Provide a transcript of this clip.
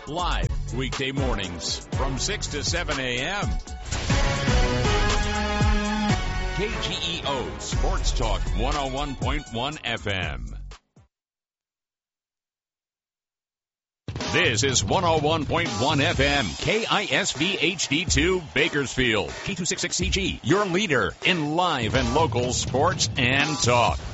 Live weekday mornings from 6 to 7 a.m. KGEO Sports Talk 101.1 FM. This is 101.1 FM, KISV HD2 Bakersfield, K266CG, your leader in live and local sports and talk.